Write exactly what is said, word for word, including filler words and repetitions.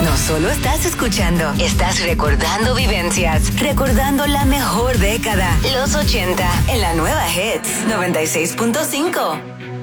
No solo estás escuchando, estás recordando vivencias, recordando la mejor década, los ochenta, en la nueva Hits noventa y seis punto cinco.